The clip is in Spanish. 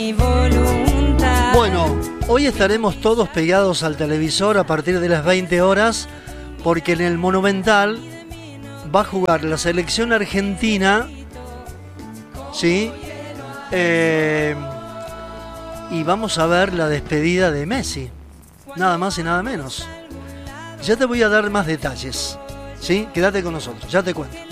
Bueno, hoy estaremos todos pegados al televisor a partir de las 20 horas porque en el Monumental va a jugar la selección argentina, ¿sí? Y vamos a ver la despedida de Messi, nada más y nada menos. Ya te voy a dar más detalles, ¿sí? Quédate con nosotros, ya te cuento.